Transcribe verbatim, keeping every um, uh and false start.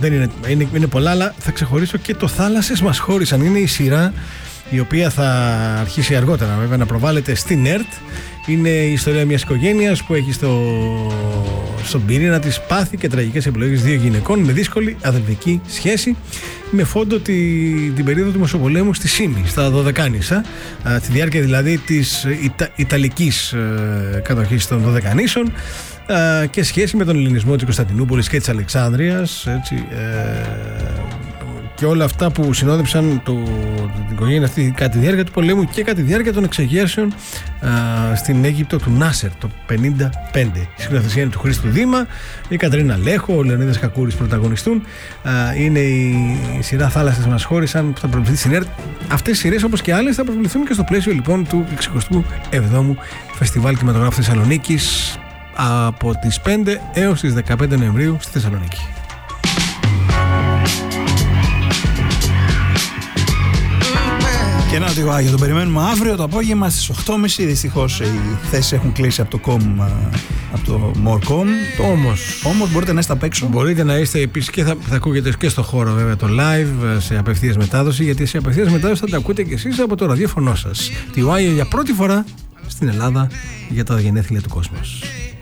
δεν είναι, είναι, είναι πολλά, αλλά θα ξεχωρίσω και το «Θάλασσες μας χώρισαν». Είναι η σειρά η οποία θα αρχίσει αργότερα βέβαια να προβάλλεται στην ΕΡΤ. Είναι η ιστορία μιας οικογένειας που έχει στο, στον πυρήνα της πάθη και τραγικές επιλογές δύο γυναικών με δύσκολη αδελφική σχέση, με φόντο τη, την περίοδο του Μεσοπολέμου στη Σύμη, στα Δωδεκάνησα, τη διάρκεια δηλαδή της Ιτα, Ιταλικής ε, κατοχής των Δωδεκανήσων, ε, και σχέση με τον ελληνισμό της Κωνσταντινούπολης και της Αλεξάνδρειας, έτσι, ε, και όλα αυτά που συνόδεψαν το, την οικογένεια αυτή κατά τη διάρκεια του πολέμου και κατά τη διάρκεια των εξεγέρσεων α, στην Αίγυπτο του Νάσερ το πενήντα πέντε. Η σκηνοθεσία είναι του Χρήστου Δήμα, η Κατρίνα Λέχο, ο Λεωνίδας Κακούρης πρωταγωνιστούν. Α, είναι η, η σειρά «Θάλασσες μας χώρισαν» που θα προβληθεί στην ΕΡΤ. Αυτές οι σειρές, όπως και άλλες, θα προβληθούν και στο πλαίσιο λοιπόν του εξηκοστού εβδόμου Φεστιβάλ Κινηματογράφου Θεσσαλονίκης από τις πέντε έως τις δεκαπέντε Νοεμβρίου στη Θεσσαλονίκη. Και να το Άγιο, τον περιμένουμε αύριο το απόγευμα στις οκτώ και μισή. Δυστυχώς οι θέσεις έχουν κλείσει από το com, από το Morecom. Όμως, Όμως μπορείτε να είστε απ' έξω. Μπορείτε να είστε επίσης και θα, θα ακούγεται και στο χώρο βέβαια το live σε απευθείας μετάδοση, γιατί σε απευθείας μετάδοση θα τα ακούτε και εσείς από το ραδιόφωνο σας. Τη Άγιο για πρώτη φορά στην Ελλάδα για τα γενέθλια του κόσμου.